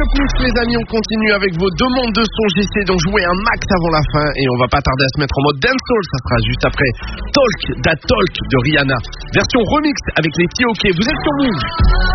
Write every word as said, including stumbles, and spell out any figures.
Plus, les amis, on continue avec vos demandes de son. J'essaie d'en jouer un max avant la fin et on va pas tarder à se mettre en mode dancehall. Ça sera juste après Talk, Da Talk de Rihanna. Version remix avec les T O K. Vous êtes sur Move.